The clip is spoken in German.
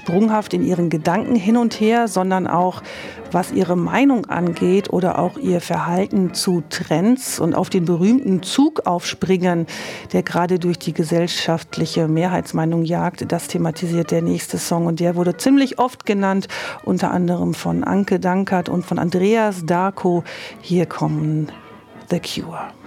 sprunghaft in ihren Gedanken hin und her, sondern auch, was ihre Meinung angeht oder auch ihr Verhalten zu Trends und auf den berühmten Zug aufspringen, der gerade durch die gesellschaftliche Mehrheitsmeinung jagt. Das thematisiert der nächste Song und der wurde ziemlich oft genannt, unter anderem von Anke Dankert und von Andreas Darko. Hier kommen The Cure.